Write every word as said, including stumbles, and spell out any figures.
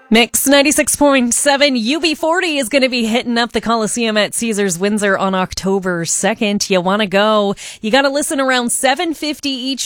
Mix ninety-six point seven U B forty is going to be hitting up the Coliseum at Caesars Windsor on October second. You want to go? You got to listen around seven fifty each